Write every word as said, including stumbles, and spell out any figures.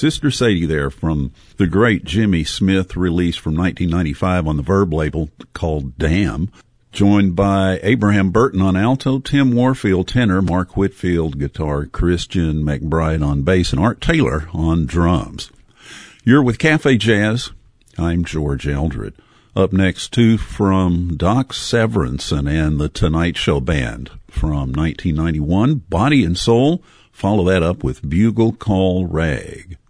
Sister Sadie there from the great Jimmy Smith release from nineteen ninety-five on the Verb label called Damn. Joined by Abraham Burton on alto, Tim Warfield tenor, Mark Whitfield guitar, Christian McBride on bass, and Art Taylor on drums. You're with Cafe Jazz. I'm George Eldred. Up next, two from Doc Severinsen and the Tonight Show Band from nineteen ninety-one, Body and Soul. Follow that up with Bugle Call Rag.